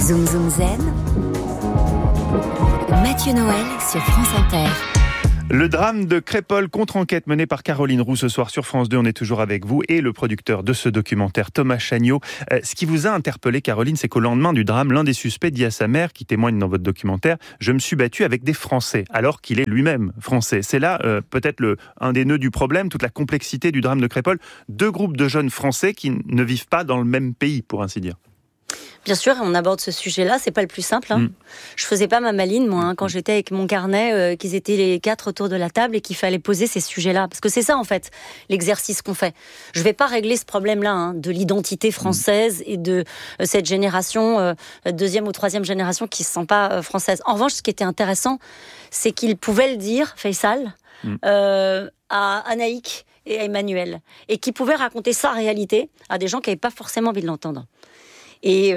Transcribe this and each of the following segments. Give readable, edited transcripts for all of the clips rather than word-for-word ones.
Zoom Zoom Zen. Mathieu Noël sur France Inter. Le drame de Crépol, contre-enquête menée par Caroline Roux ce soir sur France 2. On est toujours avec vous et le producteur de ce documentaire, Thomas Chagnaud. Ce qui vous a interpellé, Caroline, c'est qu'au lendemain du drame, l'un des suspects dit à sa mère, qui témoigne dans votre documentaire, « Je me suis battu avec des Français », alors qu'il est lui-même français. C'est là peut-être un des nœuds du problème, toute la complexité du drame de Crépol. Deux groupes de jeunes Français qui ne vivent pas dans le même pays, pour ainsi dire. Bien sûr, on aborde ce sujet-là, c'est pas le plus simple. Je faisais pas ma maline, moi, quand j'étais avec mon carnet, qu'ils étaient les 4 autour de la table et qu'il fallait poser ces sujets-là. Parce que c'est ça, en fait, l'exercice qu'on fait. Je vais pas régler ce problème-là, de l'identité française et de cette génération, deuxième ou troisième génération qui se sent pas française. En revanche, ce qui était intéressant, c'est qu'il pouvait le dire, Faisal, à Anaïk et à Emmanuel, et qui pouvait raconter sa réalité à des gens qui n'avaient pas forcément envie de l'entendre. Et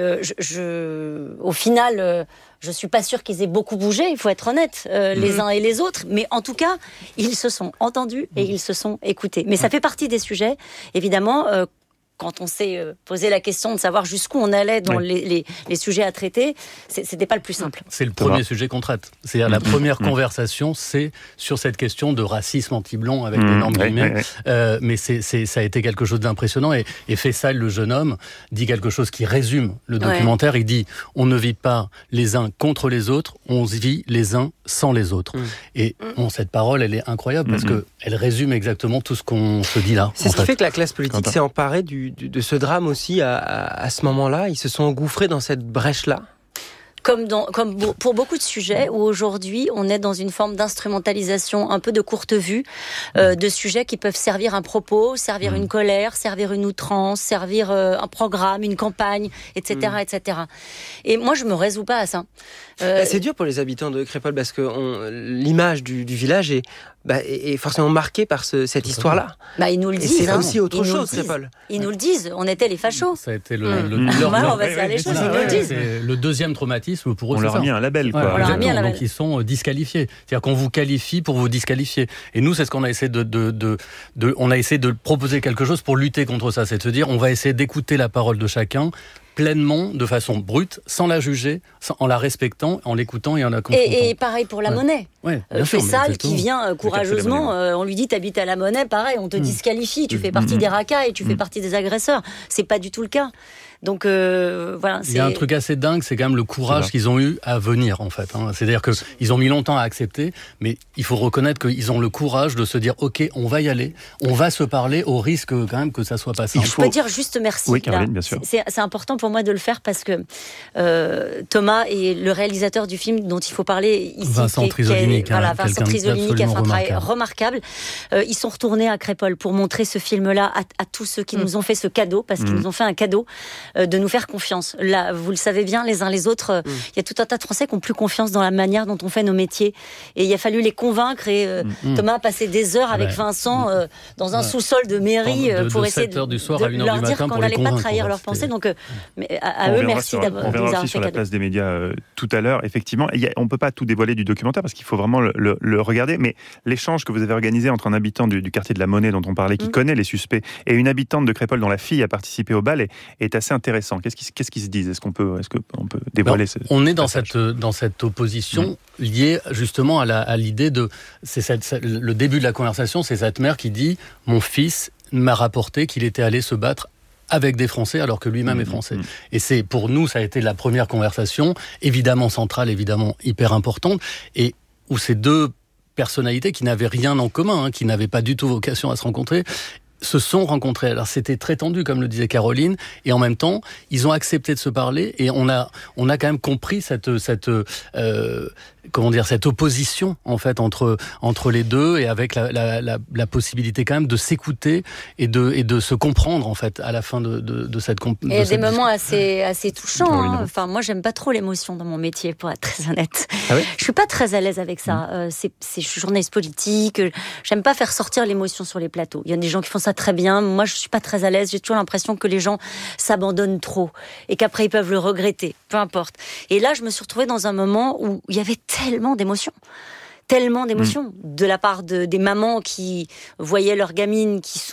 au final, je suis pas sûre qu'ils aient beaucoup bougé, il faut être honnête, les uns et les autres. Mais en tout cas, ils se sont entendus et ils se sont écoutés. Mais ça fait partie des sujets, évidemment. Quand on s'est posé la question de savoir jusqu'où on allait dans les sujets à traiter, c'était pas le plus simple. C'est le premier sujet qu'on traite. C'est-à-dire la première conversation, c'est sur cette question de racisme anti-blanc avec d'énormes guillemets. Mais ça a été quelque chose d'impressionnant. Et Faisal, le jeune homme, dit quelque chose qui résume le documentaire. Il dit « On ne vit pas les uns contre les autres, on vit les uns sans les autres ». Et cette parole, elle est incroyable parce qu'elle résume exactement tout ce qu'on se dit là. C'est ce qui fait que la classe politique s'est emparée de ce drame aussi à ce moment-là. Ils se sont engouffrés dans cette brèche-là. Comme pour beaucoup de sujets où aujourd'hui on est dans une forme d'instrumentalisation un peu de courte vue de sujets qui peuvent servir un propos, servir une colère, servir une outrance, servir un programme, une campagne, etc., etc. Et moi je me résous pas à ça. C'est dur pour les habitants de Crépol parce que l'image du village est forcément marquée par cette histoire-là. Ils nous le disent. Et c'est aussi autre chose, Crépol. Ils nous le disent. On était les fachos. Ça a été on va se faire les choses. Ils nous le disent. C'est le deuxième traumatisme pour eux. On leur a mis un label, quoi. On leur a mis un label. Donc ils sont disqualifiés. C'est-à-dire qu'on vous qualifie pour vous disqualifier. Et nous, c'est ce qu'on a essayé on a essayé de proposer quelque chose pour lutter contre ça. C'est de se dire, on va essayer d'écouter la parole de chacun pleinement, de façon brute, sans la juger, en la respectant, en l'écoutant et en la confrontant. Et pareil pour la monnaie. Faisal qui vient courageusement, on lui dit t'habites à la Monnaie, pareil, on te disqualifie, tu fais partie des racailles, tu fais partie des agresseurs. C'est pas du tout le cas. Donc voilà. Il y a un truc assez dingue, c'est quand même le courage qu'ils ont eu à venir en fait. C'est-à-dire qu'ils ont mis longtemps à accepter, mais il faut reconnaître qu'ils ont le courage de se dire ok, on va y aller, on va se parler au risque quand même que ça soit pas simple. Je peux dire juste merci. Oui, Caroline, bien sûr. C'est important pour moi de le faire parce que Thomas est le réalisateur du film dont il faut parler ici. Vincent Trisolini, Vincent Trisolini qui a fait un travail remarquable. Ils sont retournés à Crépol pour montrer ce film-là à tous ceux qui nous ont fait ce cadeau, parce qu'ils nous ont fait un cadeau de nous faire confiance. Là, vous le savez bien, les uns les autres, il y a tout un tas de Français qui n'ont plus confiance dans la manière dont on fait nos métiers. Et il a fallu les convaincre. Et Thomas a passé des heures avec Vincent dans un sous-sol de mairie pour essayer de du soir à 1h du leur dire matin qu'on n'allait pas trahir leurs pensées. Donc, à eux, merci d'avoir On verra aussi sur la place des médias tout à l'heure. Effectivement, on ne peut pas tout dévoiler du documentaire parce qu'il faut vraiment le regarder. Mais l'échange que vous avez organisé entre un habitant du quartier de la Monnaie dont on parlait, qui connaît les suspects, et une habitante de Crépol dont la fille a participé au bal est assez intéressant. Qu'est-ce qu'ils se disent ? Est-ce qu'on peut dévoiler on est dans cette opposition liée justement à l'idée de... le début de la conversation, c'est cette mère qui dit « Mon fils m'a rapporté qu'il était allé se battre avec des Français alors que lui-même est français. » Et pour nous, ça a été la première conversation, évidemment centrale, évidemment hyper importante, et où ces deux personnalités qui n'avaient rien en commun, qui n'avaient pas du tout vocation à se rencontrer, se sont rencontrés. Alors c'était très tendu, comme le disait Caroline, et en même temps, ils ont accepté de se parler, et on a quand même compris cette opposition en fait entre les deux, et avec la possibilité quand même de s'écouter et de se comprendre en fait à la fin de cette compétition. Il y a des moments assez touchants. Enfin, moi, j'aime pas trop l'émotion dans mon métier, pour être très honnête. Ah oui ? Je suis pas très à l'aise avec ça. Je suis journaliste politique. J'aime pas faire sortir l'émotion sur les plateaux. Il y a des gens qui font ça très bien. Moi, je suis pas très à l'aise. J'ai toujours l'impression que les gens s'abandonnent trop et qu'après ils peuvent le regretter. Peu importe. Et là, je me suis retrouvée dans un moment où il y avait tellement d'émotions de la part des mamans qui voyaient leurs gamines qui sont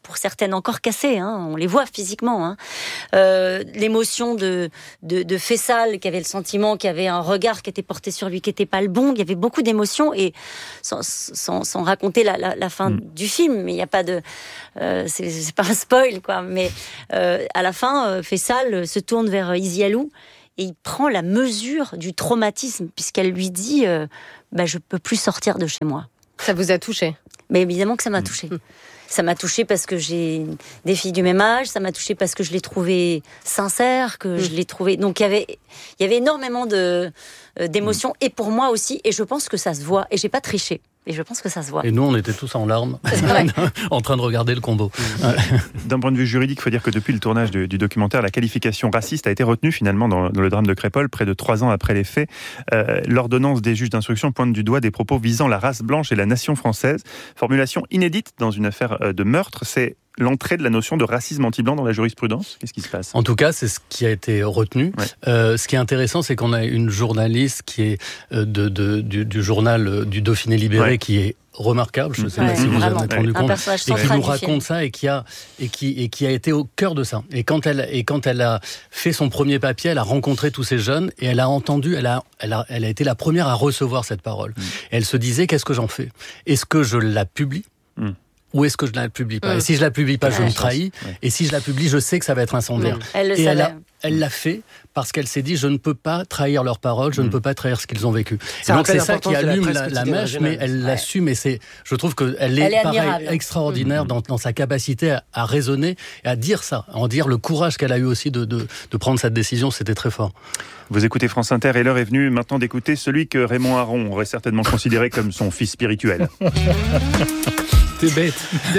pour certaines encore cassées, on les voit physiquement. L'émotion de Faisal, qui avait le sentiment qu'il y avait un regard qui était porté sur lui qui n'était pas le bon. Il y avait beaucoup d'émotions, et sans raconter la fin du film, mais il n'y a pas de... c'est pas un spoil, quoi. Mais à la fin, Faisal se tourne vers Isialou, et il prend la mesure du traumatisme, puisqu'elle lui dit je peux plus sortir de chez moi. Ça vous a touché ? Mais évidemment que ça m'a touchée. Ça m'a touchée parce que j'ai des filles du même âge, ça m'a touchée parce que je l'ai trouvée sincère, que je l'ai trouvée... Donc il y avait énormément d'émotions, et pour moi aussi, et je pense que ça se voit, et j'ai pas triché. Et je pense que ça se voit. Et nous, on était tous en larmes, en train de regarder le combo. D'un point de vue juridique, il faut dire que depuis le tournage du documentaire, la qualification raciste a été retenue finalement dans le drame de Crépol, près de 3 ans après les faits. L'ordonnance des juges d'instruction pointe du doigt des propos visant la race blanche et la nation française. Formulation inédite dans une affaire de meurtre, c'est l'entrée de la notion de racisme anti-blanc dans la jurisprudence. Qu'est-ce qui se passe ? En tout cas, c'est ce qui a été retenu. Ouais. Ce qui est intéressant, c'est qu'on a une journaliste qui est du journal du Dauphiné Libéré, qui est remarquable, je ne sais pas si vous en êtes rendu compte, et qui nous raconte ça, et qui a été au cœur de ça. Et quand elle a fait son premier papier, elle a rencontré tous ces jeunes, et elle a entendu, elle a été la première à recevoir cette parole. Et elle se disait, qu'est-ce que j'en fais ? Est-ce que je la publie ? Ou est-ce que je ne la publie pas ? Et si je la publie pas, je me trahis. Et si je la publie, je sais que ça va être incendiaire. Elle l'a fait parce qu'elle s'est dit, je ne peux pas trahir leurs paroles, je ne peux pas trahir ce qu'ils ont vécu. Donc c'est ça qui allume la mèche, mais elle l'assume, et je trouve qu'elle est pareil, extraordinaire dans sa capacité à raisonner et à dire ça, à en dire le courage qu'elle a eu aussi de prendre cette décision, c'était très fort. Vous écoutez France Inter, et l'heure est venue maintenant d'écouter celui que Raymond Aron aurait certainement considéré comme son fils spirituel. T'es bête.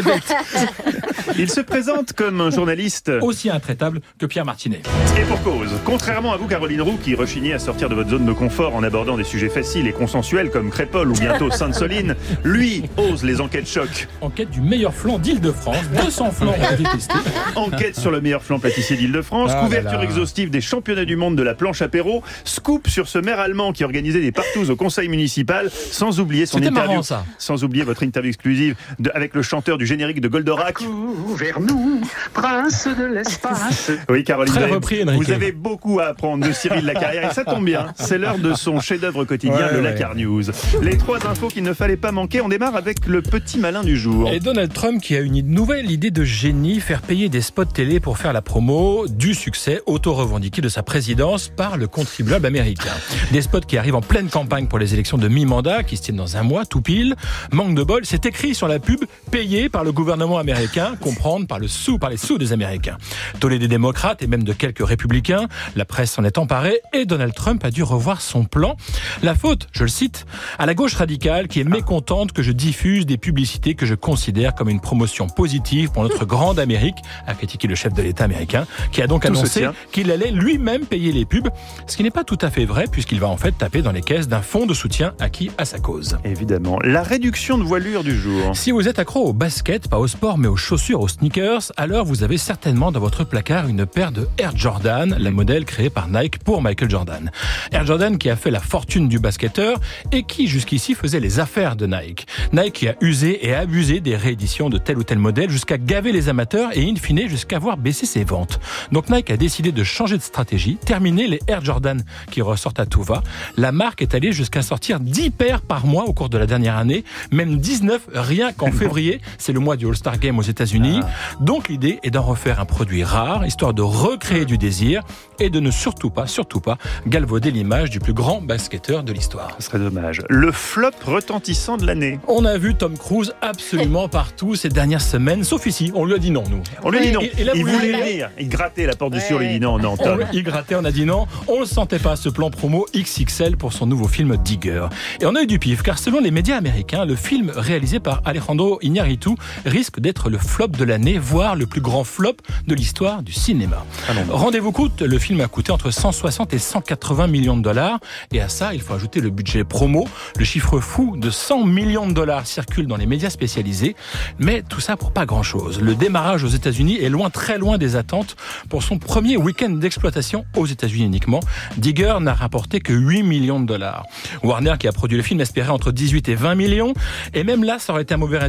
Il se présente comme un journaliste aussi intraitable que Pierre Martinet. Et pour cause, contrairement à vous, Caroline Roux, qui rechignez à sortir de votre zone de confort en abordant des sujets faciles et consensuels comme Crépol ou bientôt Sainte-Soline, lui ose les enquêtes choc. Enquête du meilleur flan d'Île-de-France, 200 flans ont été testés. Enquête sur le meilleur flan pâtissier d'Île-de-France, couverture exhaustive des championnats du monde de la planche apéro, scoop sur ce maire allemand qui organisait des partous au conseil municipal, sans oublier son interview. Marrant, ça. Sans oublier votre interview exclusive avec le chanteur du générique de Goldorak. Vers nous, prince de l'espace. Oui, Caroline, très repris, vous avez beaucoup à apprendre de Cyril Lacarrière, et ça tombe bien, c'est l'heure de son chef-d'œuvre quotidien, le Lacar News. Les 3 infos qu'il ne fallait pas manquer, on démarre avec le petit malin du jour. Et Donald Trump qui a une nouvelle idée de génie, faire payer des spots télé pour faire la promo du succès auto-revendiqué de sa présidence par le contribuable américain. Des spots qui arrivent en pleine campagne pour les élections de mi-mandat, qui se tiennent dans un mois, tout pile. Manque de bol, c'est écrit sur la pub, payé par le gouvernement américain, comprendre par les sous des Américains. Tollé des démocrates et même de quelques républicains, la presse s'en est emparée et Donald Trump a dû revoir son plan. La faute, je le cite, à la gauche radicale qui est mécontente que je diffuse des publicités que je considère comme une promotion positive pour notre grande Amérique, a critiqué le chef de l'État américain, qui a donc annoncé qu'il allait lui-même payer les pubs, ce qui n'est pas tout à fait vrai puisqu'il va en fait taper dans les caisses d'un fonds de soutien acquis à sa cause. Évidemment. La réduction de voilure du jour. Si vous êtes accro au basket, pas au sport, mais aux chaussures, aux sneakers, alors vous avez certainement dans votre placard une paire de Air Jordan, la modèle créée par Nike pour Michael Jordan. Air Jordan qui a fait la fortune du basketteur et qui jusqu'ici faisait les affaires de Nike. Nike qui a usé et abusé des rééditions de tel ou tel modèle jusqu'à gaver les amateurs et in fine jusqu'à voir baisser ses ventes. Donc Nike a décidé de changer de stratégie, terminer les Air Jordan qui ressortent à tout va. La marque est allée jusqu'à sortir 10 paires par mois au cours de la dernière année, même 19 rien qu'en février. C'est le mois du All-Star Game aux États-Unis. Donc l'idée est d'en refaire un produit rare, histoire de recréer du désir et de ne surtout pas galvauder l'image du plus grand basketteur de l'histoire. Ce serait dommage. Le flop retentissant de l'année. On a vu Tom Cruise absolument partout ces dernières semaines, sauf ici. On lui a dit non, nous. On lui a dit non. Il voulait venir. Il grattait la porte du sur, il dit non, Tom. Il grattait, on a dit non. On ne sentait pas ce plan promo XXL pour son nouveau film Digger. Et on a eu du pif, car selon les médias américains, le film réalisé par Alejandro Iñárritu risque d'être le flop de l'année, voire le plus grand flop de l'histoire du cinéma. Rendez-vous compte, le film a coûté entre 160 et 180 millions de dollars. Et à ça, il faut ajouter le budget promo. Le chiffre fou de 100 millions de dollars circule dans les médias spécialisés. Mais tout ça pour pas grand-chose. Le démarrage aux États-Unis est très loin des attentes. Pour son premier week-end d'exploitation aux États-Unis uniquement, Digger n'a rapporté que 8 millions de dollars. Warner, qui a produit le film, espérait entre 18 et 20 millions. Et même là, ça aurait été un mauvais résultat.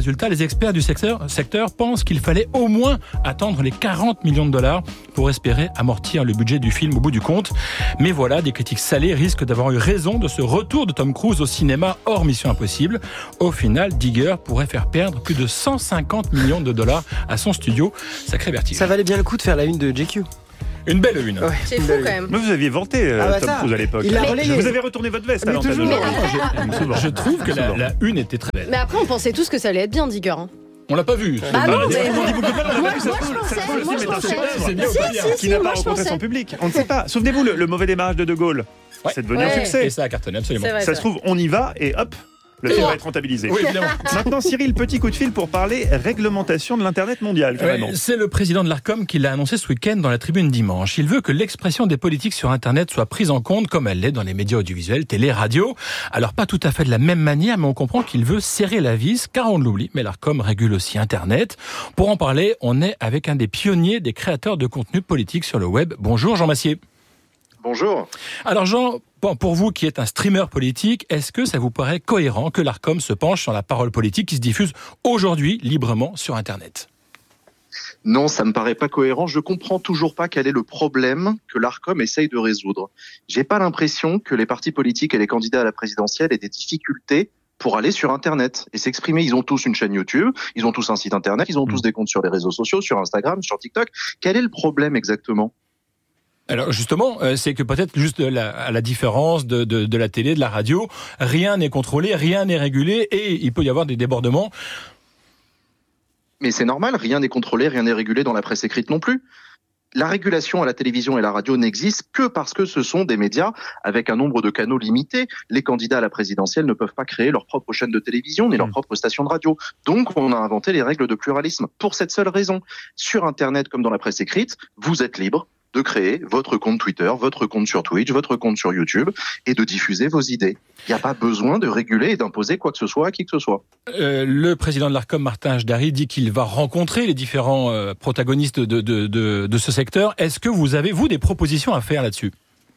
résultat, les experts du secteur pensent qu'il fallait au moins attendre les 40 millions de dollars pour espérer amortir le budget du film au bout du compte. Mais voilà, des critiques salées risquent d'avoir eu raison de ce retour de Tom Cruise au cinéma hors Mission Impossible. Au final, Digger pourrait faire perdre plus de 150 millions de dollars à son studio. Sacré vertige. Ça valait bien le coup de faire la une de GQ. Une belle une. Ouais, C'est fou quand même. Mais vous aviez vanté Tom Cruise à l'époque. Il l'a relayé. Vous avez retourné votre veste à l'antenne. toujours. Je trouve que la une était très belle. Mais après, on pensait tous que ça allait être bien, Digger. On l'a pas vu. Bah non, mais... On dit beaucoup de mal, on l'a Moi, pas vu, je ça se trouve, le pensais. film est un chef-d'œuvre. C'est bien ou pas bien Qui n'a pas moi, je rencontré pensais. son public. On ne sait pas. Souvenez-vous, le mauvais démarrage de De Gaulle. Ouais. C'est devenu un Ouais. succès. Et ça a cartonné, absolument. C'est vrai, Ça se trouve, on y va et hop, le film va être rentabilisé. Oui, évidemment. Maintenant, Cyril, petit coup de fil pour parler réglementation de l'Internet mondial. Carrément. Ouais, c'est le président de l'Arcom qui l'a annoncé ce week-end dans la tribune dimanche. Il veut que l'expression des politiques sur Internet soit prise en compte comme elle l'est dans les médias audiovisuels, télé, radio. Alors pas tout à fait de la même manière, mais on comprend qu'il veut serrer la vis, car on l'oublie, mais l'Arcom régule aussi Internet. Pour en parler, on est avec un des pionniers des créateurs de contenu politique sur le web. Bonjour Jean Massier. Bonjour. Alors Jean, pour vous qui êtes un streamer politique, est-ce que ça vous paraît cohérent que l'Arcom se penche sur la parole politique qui se diffuse aujourd'hui librement sur Internet ? Non, ça me paraît pas cohérent. Je comprends toujours pas quel est le problème que l'Arcom essaye de résoudre. J'ai pas l'impression que les partis politiques et les candidats à la présidentielle aient des difficultés pour aller sur Internet et s'exprimer. Ils ont tous une chaîne YouTube, ils ont tous un site Internet, ils ont tous des comptes sur les réseaux sociaux, sur Instagram, sur TikTok. Quel est le problème exactement ? Alors justement, c'est que peut-être juste à la différence de la télé, de la radio, rien n'est contrôlé, rien n'est régulé et il peut y avoir des débordements. Mais c'est normal, rien n'est contrôlé, rien n'est régulé dans la presse écrite non plus. La régulation à la télévision et la radio n'existe que parce que ce sont des médias avec un nombre de canaux limité. Les candidats à la présidentielle ne peuvent pas créer leur propre chaîne de télévision ni leur propre station de radio. Donc on a inventé les règles de pluralisme pour cette seule raison. Sur Internet comme dans la presse écrite, vous êtes libre de créer votre compte Twitter, votre compte sur Twitch, votre compte sur YouTube et de diffuser vos idées. Il n'y a pas besoin de réguler et d'imposer quoi que ce soit à qui que ce soit. Le président de l'Arcom, Martin Jdari, dit qu'il va rencontrer les différents protagonistes de ce secteur. Est-ce que vous avez, vous, des propositions à faire là-dessus ?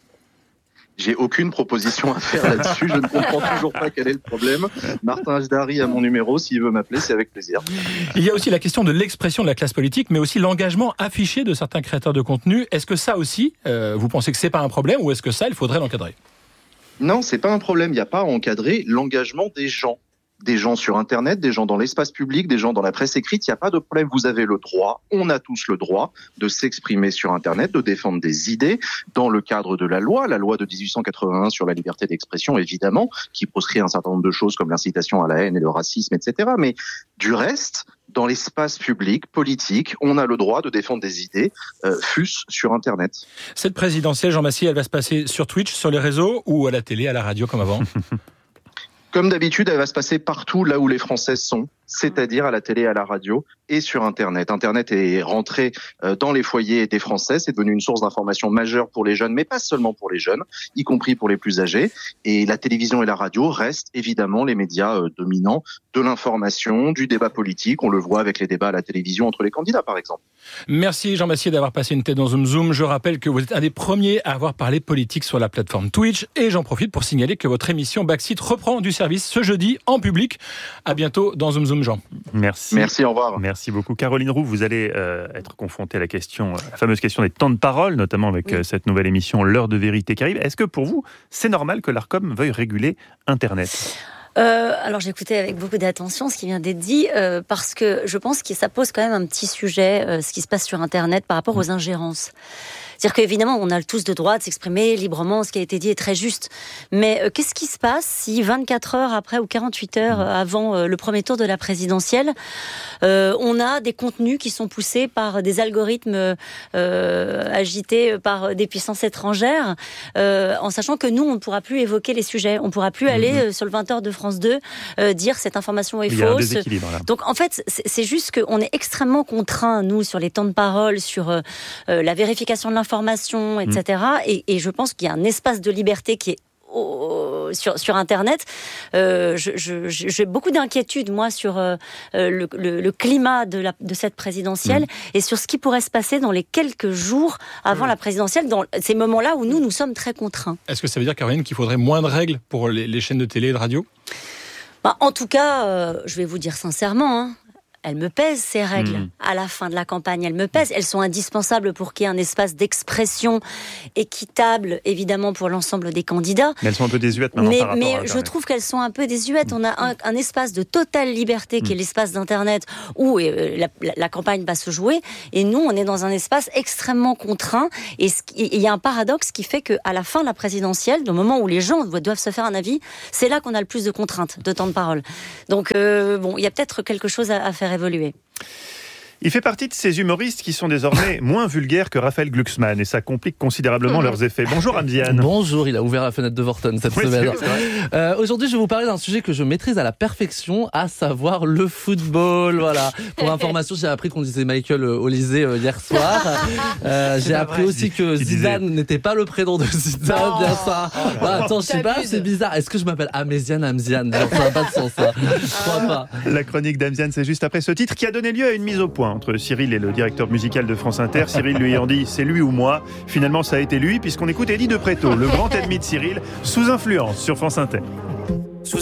J'ai aucune proposition à faire là-dessus. Je ne comprends toujours pas quel est le problème. Martin Jdari a mon numéro. S'il veut m'appeler, c'est avec plaisir. Il y a aussi la question de l'expression de la classe politique, mais aussi l'engagement affiché de certains créateurs de contenu. Est-ce que ça aussi, vous pensez que c'est pas un problème ou est-ce que ça, il faudrait l'encadrer ? Non, c'est pas un problème. Il n'y a pas à encadrer l'engagement des gens. Des gens sur Internet, des gens dans l'espace public, des gens dans la presse écrite, il n'y a pas de problème. Vous avez le droit, on a tous le droit de s'exprimer sur Internet, de défendre des idées dans le cadre de la loi de 1881 sur la liberté d'expression, évidemment, qui proscrit un certain nombre de choses comme l'incitation à la haine et le racisme, etc. Mais du reste, dans l'espace public, politique, on a le droit de défendre des idées, fût-ce sur Internet. Cette présidentielle, Jean Massier, elle va se passer sur Twitch, sur les réseaux ou à la télé, à la radio comme avant ? Comme d'habitude, elle va se passer partout là où les Français sont, c'est-à-dire à la télé, à la radio et sur Internet. Internet est rentré dans les foyers des Français, c'est devenu une source d'information majeure pour les jeunes, mais pas seulement pour les jeunes, y compris pour les plus âgés. Et la télévision et la radio restent évidemment les médias dominants de l'information, du débat politique. On le voit avec les débats à la télévision entre les candidats, par exemple. Merci Jean Massier d'avoir passé une tête dans Zoom Zoom. Je rappelle que vous êtes un des premiers à avoir parlé politique sur la plateforme Twitch et j'en profite pour signaler que votre émission Backseat reprend du service ce jeudi en public. À bientôt dans Zoom Zoom, Jean. Merci. Merci, au revoir. Merci beaucoup. Caroline Roux, vous allez être confrontée à la fameuse question des temps de parole, notamment avec cette nouvelle émission L'heure de vérité qui arrive. Est-ce que pour vous, c'est normal que l'Arcom veuille réguler Internet ? Alors j'écoutais avec beaucoup d'attention ce qui vient d'être dit parce que je pense que ça pose quand même un petit sujet, ce qui se passe sur Internet par rapport aux ingérences. C'est-à-dire qu'évidemment, on a tous le droit de s'exprimer librement, ce qui a été dit est très juste. Mais qu'est-ce qui se passe si 24 heures après ou 48 heures avant le premier tour de la présidentielle, on a des contenus qui sont poussés par des algorithmes agités par des puissances étrangères, en sachant que nous, on ne pourra plus évoquer les sujets. On ne pourra plus aller sur le 20h de France 2 dire cette information est fausse. Il y a un déséquilibre, là. Donc en fait, c'est juste qu'on est extrêmement contraints, nous, sur les temps de parole, sur la vérification de l'information, etc. Et je pense qu'il y a un espace de liberté qui est sur Internet. J'ai beaucoup d'inquiétudes, moi, sur le climat de cette présidentielle et sur ce qui pourrait se passer dans les quelques jours avant la présidentielle, dans ces moments-là où nous sommes très contraints. Est-ce que ça veut dire, Caroline, qu'il faudrait moins de règles pour les chaînes de télé et de radio ? En tout cas, je vais vous dire sincèrement, elles me pèsent, ces règles. À la fin de la campagne, elles me pèsent. Elles sont indispensables pour qu'il y ait un espace d'expression équitable, évidemment, pour l'ensemble des candidats. Mais elles sont un peu désuètes maintenant par rapport à Mais Internet. je trouve qu'elles sont un peu désuètes. On a un espace de totale liberté qui est l'espace d'Internet où la campagne va se jouer. Et nous, on est dans un espace extrêmement contraint. Et il y a un paradoxe qui fait qu'à la fin de la présidentielle, au moment où les gens doivent se faire un avis, c'est là qu'on a le plus de contraintes, de temps de parole. Donc, il y a peut-être quelque chose à faire évoluer. Il fait partie de ces humoristes qui sont désormais moins vulgaires que Raphaël Glucksmann et ça complique considérablement leurs effets. Bonjour Amziane. Bonjour, il a ouvert la fenêtre de Vorton cette semaine. Aujourd'hui, je vais vous parler d'un sujet que je maîtrise à la perfection, à savoir le football. Voilà. Pour information, j'ai appris qu'on disait Michael Olysée hier soir. J'ai appris aussi que Zidane n'était pas le prénom de Zidane. Bien ça. Attends, je sais pas, c'est bizarre. Est-ce que je m'appelle Amziane? Ça n'a pas de sens, ça. Je crois pas. La chronique d'Amziane, c'est juste après ce titre qui a donné lieu à une mise au point entre Cyril et le directeur musical de France Inter. Cyril lui ayant dit c'est lui ou moi. Finalement, ça a été lui puisqu'on écoute Eddie de Pretto, le grand ennemi de Cyril, sous influence sur France Inter.